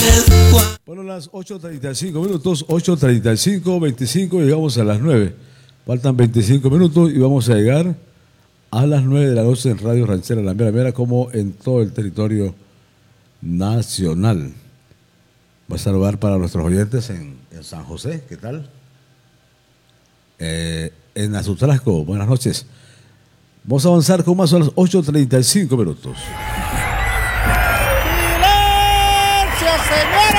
Bueno, las 8:35 minutos, 8:35, 25, llegamos a las 9. Faltan 25 minutos y vamos a llegar a las 9 de la noche en Radio Ranchera La Mera Mera, como en todo el territorio nacional. Voy a saludar para nuestros oyentes en San José, ¿qué tal? En Azutrasco, buenas noches. Vamos a avanzar con más a las 8:35 minutos. ¡Silencio, señor!